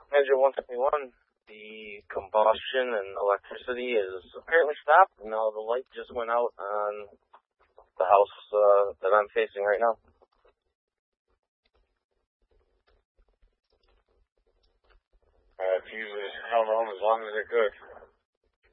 Manager 151, the combustion and electricity is apparently stopped. Now the light just went out on the house that I'm facing right now. It's usually held on as long as it could.